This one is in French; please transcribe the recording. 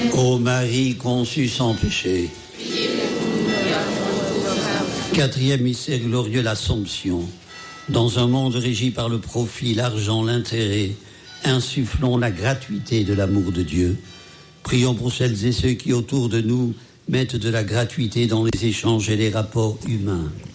Ô Marie conçue sans péché. Quatrième mystère glorieux, l'Assomption. Dans un monde régi par le profit, l'argent, l'intérêt, insufflons la gratuité de l'amour de Dieu. Prions pour celles et ceux qui autour de nous mettent de la gratuité dans les échanges et les rapports humains.